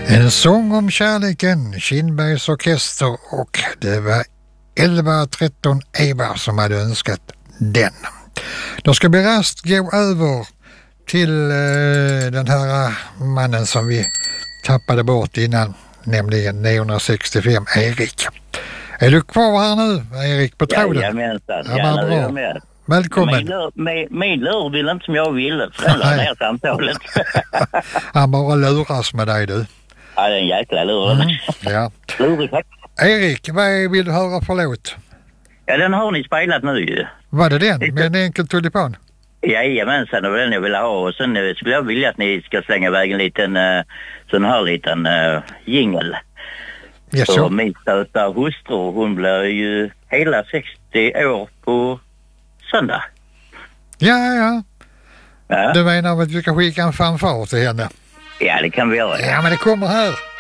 En sång om kärleken, Kindbergs orkester, och det var 1113 Eva som hade önskat den. Då ska vi rast gå över till den här mannen som vi tappade bort innan, nämligen 965, Erik. Är du kvar här nu, Erik, på tråden? Jajamensan, ja, nu är jag med. Välkommen. Min lur vill inte som jag ville förändra det här samtalet. Han bara luras med dig, du. Ja, det är en jäkla lur. Ja. Lurig. Erik, vad vill du höra för låt? Ja, den har ni spelat nu ju. Var det den med en enkel tulipan? Jajamensan, det var den jag ville ha. Och sen skulle jag vilja att ni ska slänga iväg en liten sån här liten jingle. Yes, så min stöta hustru, hon blir ju hela 60 år på söndag. Ja. Du menar att vi ska skicka en fanfar till henne? Ja, det kan vi göra. Ja, men det kommer här.